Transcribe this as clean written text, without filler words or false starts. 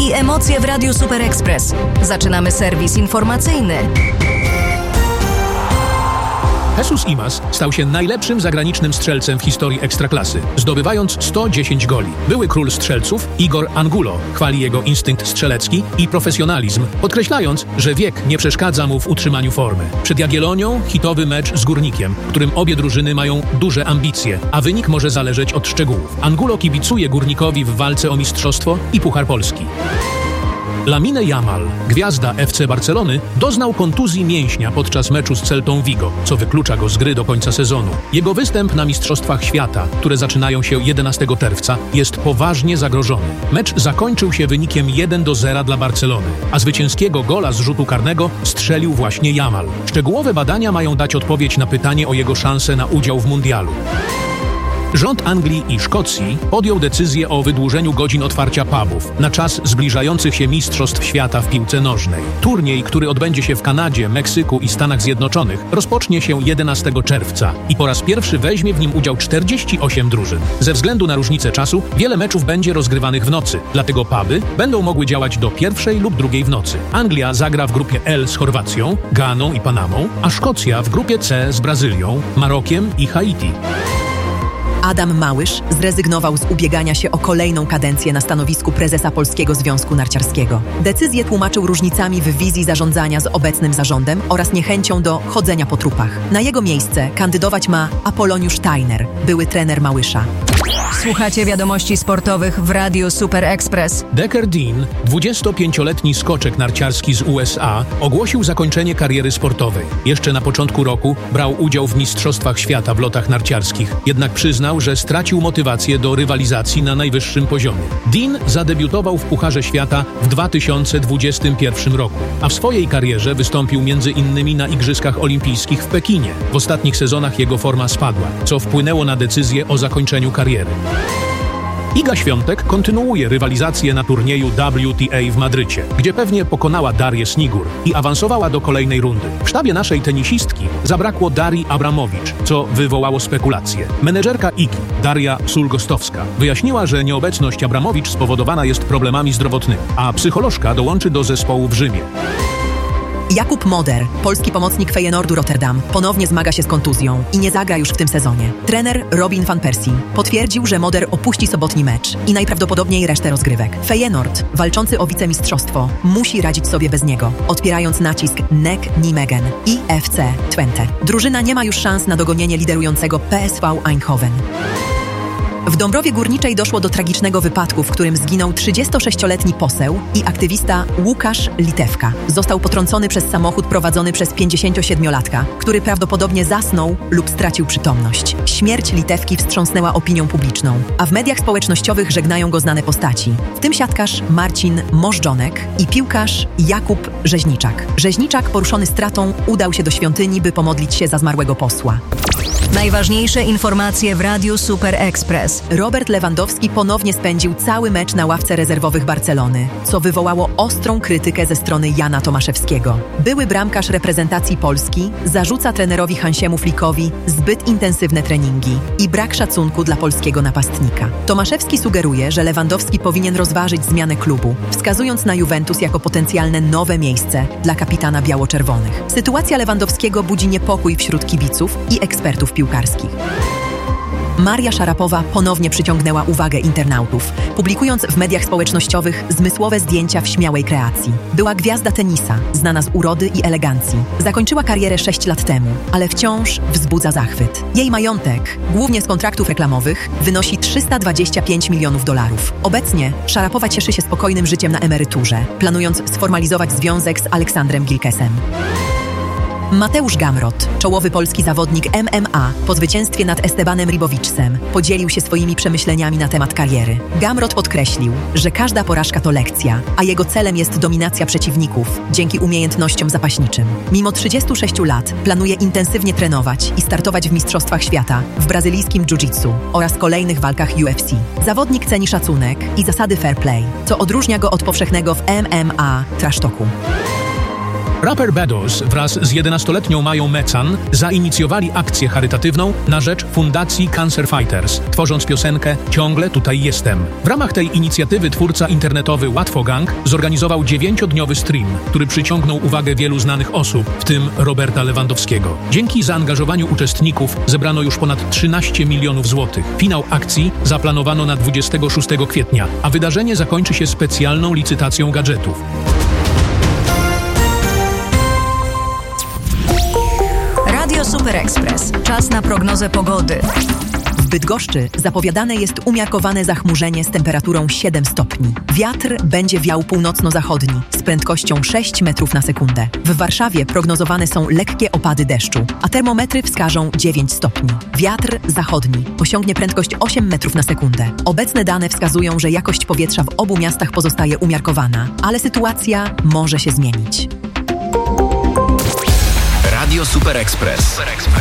i emocje w Radiu Super Express. Zaczynamy serwis informacyjny. Jesus Imaz stał się najlepszym zagranicznym strzelcem w historii Ekstraklasy, zdobywając 110 goli. Były król strzelców Igor Angulo chwali jego instynkt strzelecki i profesjonalizm, podkreślając, że wiek nie przeszkadza mu w utrzymaniu formy. Przed Jagiellonią hitowy mecz z Górnikiem, w którym obie drużyny mają duże ambicje, a wynik może zależeć od szczegółów. Angulo kibicuje Górnikowi w walce o mistrzostwo i Puchar Polski. Lamine Yamal, gwiazda FC Barcelony, doznał kontuzji mięśnia podczas meczu z Celtą Vigo, co wyklucza go z gry do końca sezonu. Jego występ na Mistrzostwach Świata, które zaczynają się 11 czerwca, jest poważnie zagrożony. Mecz zakończył się wynikiem 1-0 dla Barcelony, a zwycięskiego gola z rzutu karnego strzelił właśnie Yamal. Szczegółowe badania mają dać odpowiedź na pytanie o jego szanse na udział w mundialu. Rząd Anglii i Szkocji podjął decyzję o wydłużeniu godzin otwarcia pubów na czas zbliżających się Mistrzostw Świata w piłce nożnej. Turniej, który odbędzie się w Kanadzie, Meksyku i Stanach Zjednoczonych, rozpocznie się 11 czerwca i po raz pierwszy weźmie w nim udział 48 drużyn. Ze względu na różnicę czasu wiele meczów będzie rozgrywanych w nocy, dlatego puby będą mogły działać do 1 lub 2 w nocy. Anglia zagra w grupie L z Chorwacją, Ganą i Panamą, a Szkocja w grupie C z Brazylią, Marokiem i Haiti. Adam Małysz zrezygnował z ubiegania się o kolejną kadencję na stanowisku prezesa Polskiego Związku Narciarskiego. Decyzję tłumaczył różnicami w wizji zarządzania z obecnym zarządem oraz niechęcią do chodzenia po trupach. Na jego miejsce kandydować ma Apoloniusz Steiner, były trener Małysza. Słuchacie wiadomości sportowych w Radiu Super Express. Decker Dean, 25-letni skoczek narciarski z USA, ogłosił zakończenie kariery sportowej. Jeszcze na początku roku brał udział w Mistrzostwach Świata w lotach narciarskich, jednak przyznał, że stracił motywację do rywalizacji na najwyższym poziomie. Dean zadebiutował w Pucharze Świata w 2021 roku, a w swojej karierze wystąpił m.in. na Igrzyskach Olimpijskich w Pekinie. W ostatnich sezonach jego forma spadła, co wpłynęło na decyzję o zakończeniu kariery. Iga Świątek kontynuuje rywalizację na turnieju WTA w Madrycie, gdzie pewnie pokonała Darię Snigur i awansowała do kolejnej rundy. W sztabie naszej tenisistki zabrakło Darii Abramowicz, co wywołało spekulacje. Menedżerka Igi, Daria Sulgostowska, wyjaśniła, że nieobecność Abramowicz spowodowana jest problemami zdrowotnymi, a psycholożka dołączy do zespołu w Rzymie. Jakub Moder, polski pomocnik Feyenoordu Rotterdam, ponownie zmaga się z kontuzją i nie zagra już w tym sezonie. Trener Robin van Persie potwierdził, że Moder opuści sobotni mecz i najprawdopodobniej resztę rozgrywek. Feyenoord, walczący o wicemistrzostwo, musi radzić sobie bez niego, odpierając nacisk NEC Nijmegen i FC Twente. Drużyna nie ma już szans na dogonienie liderującego PSV Eindhoven. W Dąbrowie Górniczej doszło do tragicznego wypadku, w którym zginął 36-letni poseł i aktywista Łukasz Litewka. Został potrącony przez samochód prowadzony przez 57-latka, który prawdopodobnie zasnął lub stracił przytomność. Śmierć Litewki wstrząsnęła opinią publiczną, a w mediach społecznościowych żegnają go znane postaci, w tym siatkarz Marcin Możdżonek i piłkarz Jakub Rzeźniczak. Rzeźniczak, poruszony stratą, udał się do świątyni, by pomodlić się za zmarłego posła. Najważniejsze informacje w Radiu Super Express. Robert Lewandowski ponownie spędził cały mecz na ławce rezerwowych Barcelony, co wywołało ostrą krytykę ze strony Jana Tomaszewskiego. Były bramkarz reprezentacji Polski zarzuca trenerowi Hansiemu Flickowi zbyt intensywne treningi i brak szacunku dla polskiego napastnika. Tomaszewski sugeruje, że Lewandowski powinien rozważyć zmianę klubu, wskazując na Juventus jako potencjalne nowe miejsce dla kapitana biało-czerwonych. Sytuacja Lewandowskiego budzi niepokój wśród kibiców i ekspertów piłkarskich. Maria Szarapowa ponownie przyciągnęła uwagę internautów, publikując w mediach społecznościowych zmysłowe zdjęcia w śmiałej kreacji. Była gwiazda tenisa, znana z urody i elegancji. Zakończyła karierę 6 lat temu, ale wciąż wzbudza zachwyt. Jej majątek, głównie z kontraktów reklamowych, wynosi $325 milionów. Obecnie Szarapowa cieszy się spokojnym życiem na emeryturze, planując sformalizować związek z Aleksandrem Gilkesem. Mateusz Gamrot, czołowy polski zawodnik MMA, po zwycięstwie nad Estebanem Ribowiczsem, podzielił się swoimi przemyśleniami na temat kariery. Gamrot podkreślił, że każda porażka to lekcja, a jego celem jest dominacja przeciwników dzięki umiejętnościom zapaśniczym. Mimo 36 lat planuje intensywnie trenować i startować w Mistrzostwach Świata, w brazylijskim jiu-jitsu oraz kolejnych walkach UFC. Zawodnik ceni szacunek i zasady fair play, co odróżnia go od powszechnego w MMA trash talku. Raper Bados wraz z 11-letnią Mają Mecan zainicjowali akcję charytatywną na rzecz Fundacji Cancer Fighters, tworząc piosenkę Ciągle tutaj jestem. W ramach tej inicjatywy twórca internetowy Łatwogang zorganizował 9-dniowy stream, który przyciągnął uwagę wielu znanych osób, w tym Roberta Lewandowskiego. Dzięki zaangażowaniu uczestników zebrano już ponad 13 milionów złotych. Finał akcji zaplanowano na 26 kwietnia, a wydarzenie zakończy się specjalną licytacją gadżetów. Radio Super Express. Czas na prognozę pogody. W Bydgoszczy zapowiadane jest umiarkowane zachmurzenie z temperaturą 7 stopni. Wiatr będzie wiał północno-zachodni z prędkością 6 metrów na sekundę. W Warszawie prognozowane są lekkie opady deszczu, a termometry wskażą 9 stopni. Wiatr zachodni osiągnie prędkość 8 metrów na sekundę. Obecne dane wskazują, że jakość powietrza w obu miastach pozostaje umiarkowana, ale sytuacja może się zmienić. Radio Super Express.